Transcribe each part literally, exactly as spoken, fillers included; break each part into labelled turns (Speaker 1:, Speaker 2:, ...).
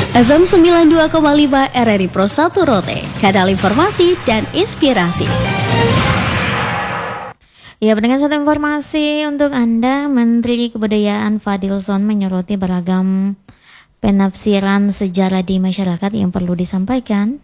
Speaker 1: F M sembilan puluh dua koma lima R R I Pro satu Rote, kanal informasi dan inspirasi.
Speaker 2: Ya, pendengar, satu informasi untuk Anda. Menteri Kebudayaan Fadlizon menyoroti beragam penafsiran sejarah di masyarakat yang perlu disampaikan.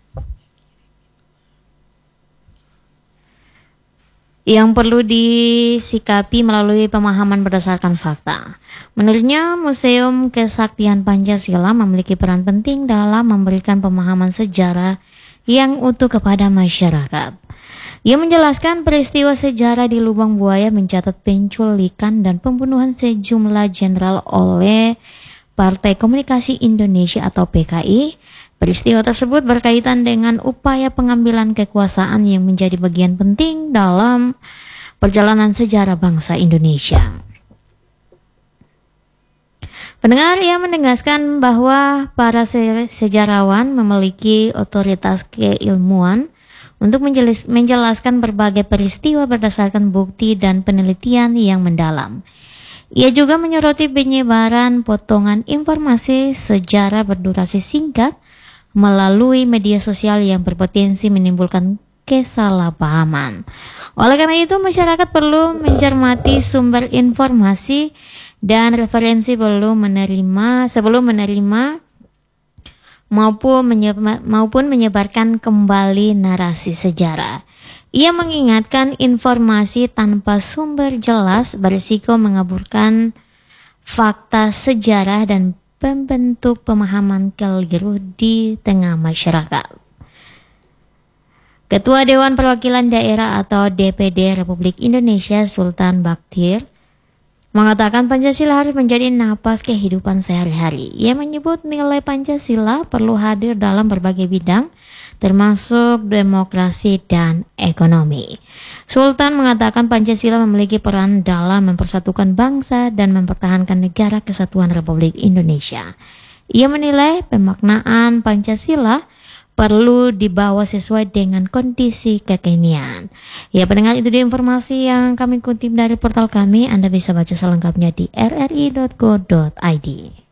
Speaker 2: Yang perlu disikapi melalui pemahaman berdasarkan fakta. Menurutnya, Museum Kesaktian Pancasila memiliki peran penting dalam memberikan pemahaman sejarah yang utuh kepada masyarakat. Ia menjelaskan peristiwa sejarah di Lubang Buaya mencatat penculikan dan pembunuhan sejumlah jenderal oleh Partai Komunikasi Indonesia atau P K I. Peristiwa tersebut berkaitan dengan upaya pengambilan kekuasaan yang menjadi bagian penting dalam perjalanan sejarah bangsa Indonesia. Pendengar, ia menegaskan bahwa para sejarawan memiliki otoritas keilmuan untuk menjelaskan berbagai peristiwa berdasarkan bukti dan penelitian yang mendalam. Ia juga menyoroti penyebaran potongan informasi sejarah berdurasi singkat melalui media sosial yang berpotensi menimbulkan kesalahpahaman. Oleh karena itu, masyarakat perlu mencermati sumber informasi dan referensi belum menerima sebelum menerima maupun menyebar, maupun menyebarkan kembali narasi sejarah. Ia mengingatkan informasi tanpa sumber jelas berisiko mengaburkan fakta sejarah dan membentuk pemahaman keliru di tengah masyarakat. Ketua Dewan Perwakilan Daerah atau D P D Republik Indonesia Sultan Baktir mengatakan Pancasila harus menjadi napas kehidupan sehari-hari. Ia menyebut nilai Pancasila perlu hadir dalam berbagai bidang, termasuk demokrasi dan ekonomi. Sultan mengatakan Pancasila memiliki peran dalam mempersatukan bangsa dan mempertahankan negara kesatuan Republik Indonesia. Ia menilai pemaknaan Pancasila perlu dibawa sesuai dengan kondisi kekinian. Ya, pendengar, itu dia informasi yang kami kutip dari portal kami. Anda bisa baca selengkapnya di r r i dot go dot i d.